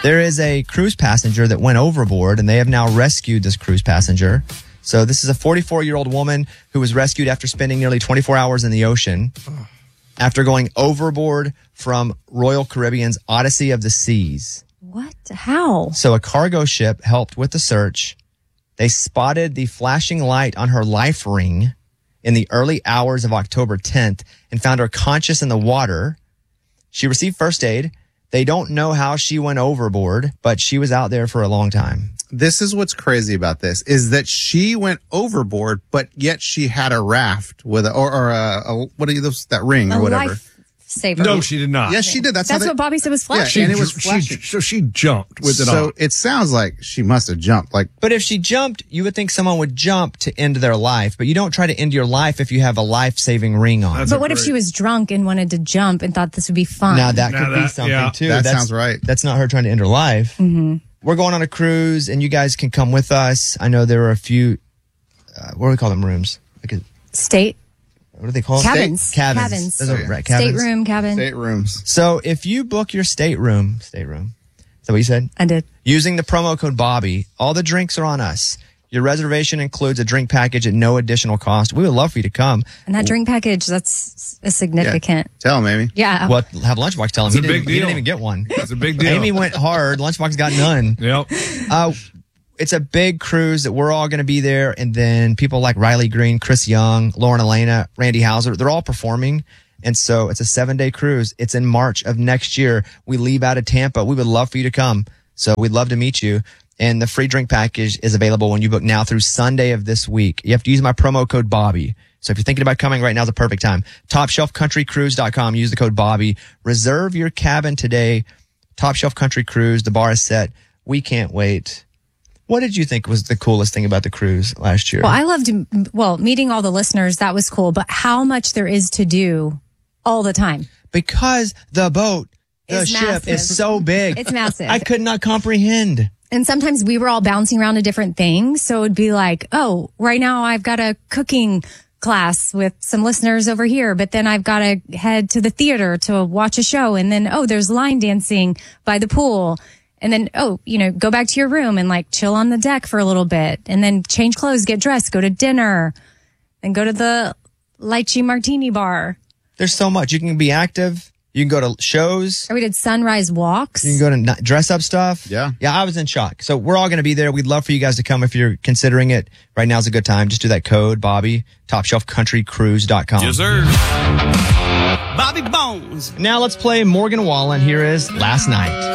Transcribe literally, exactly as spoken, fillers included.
There is a cruise passenger that went overboard, and they have now rescued this cruise passenger. So this is a forty-four-year-old woman who was rescued after spending nearly twenty-four hours in the ocean after going overboard from Royal Caribbean's Odyssey of the Seas. What? How? So a cargo ship helped with the search. They spotted the flashing light on her life ring in the early hours of October tenth and found her conscious in the water. She received first aid. They don't know how she went overboard, but she was out there for a long time. This is what's crazy about this, is that she went overboard, but yet she had a raft with a, or, or a, a what are you, those, that ring or a whatever. Life saver. No, she did not. Yes, she did. That's, That's how they, what Bobby said was flashing. Yeah, and it was She- flashing. so she jumped with it so on. it sounds like she must have jumped. Like, But if she jumped, you would think someone would jump to end their life, but you don't try to end your life if you have a life-saving ring on. That's But a what if great- she was drunk and wanted to jump and thought this would be fun? Now that Now could be that- something yeah. too. That That's- sounds right. That's not her trying to end her life. Mm-hmm. We're going on a cruise, and you guys can come with us. I know there are a few. Uh, what do we call them? Rooms? Like a, State what do they call them? cabins. State- cabins. Cabins. Those are Oh, yeah. right, cabins. Stateroom cabin. staterooms. So if you book your stateroom, stateroom, is that what you said? I did. Using the promo code Bobby, all the drinks are on us. Your reservation includes a drink package at no additional cost. We would love for you to come. And that drink package, that's a significant. Tell him, Amy. Yeah. Well, have Lunchbox tell him. It's He a didn't, big he didn't deal. even get one. It's a big deal. Amy went hard. Lunchbox got none. Yep. Uh, it's a big cruise that we're all going to be there. And then people like Riley Green, Chris Young, Lauren Elena, Randy Hauser, they're all performing. And so it's a seven day cruise. It's in March of next year. We leave out of Tampa. We would love for you to come. So we'd love to meet you. And the free drink package is available when you book now through Sunday of this week. You have to use my promo code Bobby. So if you're thinking about coming right now is the perfect time. top shelf country cruise dot com. Use the code Bobby. Reserve your cabin today. Top Shelf Country Cruise. The bar is set. We can't wait. What did you think was the coolest thing about the cruise last year? Well, I loved, well, meeting all the listeners. That was cool. But how much there is to do all the time. Because the boat, the It's ship massive. is so big. It's massive. I could not comprehend. And sometimes we were all bouncing around to different things. So it'd be like, oh, right now I've got a cooking class with some listeners over here, but then I've got to head to the theater to watch a show. And then, oh, there's line dancing by the pool. And then, oh, you know, go back to your room and like chill on the deck for a little bit and then change clothes, get dressed, go to dinner and go to the lychee martini bar. There's so much. You can be active. You can go to shows. Or we did sunrise walks. You can go to n- dress up stuff. Yeah. Yeah, I was in shock. So we're all going to be there. We'd love for you guys to come if you're considering it. Right now's a good time. Just do that code, Bobby, top shelf country cruise dot com. Yes, sir. Bobby Bones. Now let's play Morgan Wallen. Here is Last Night.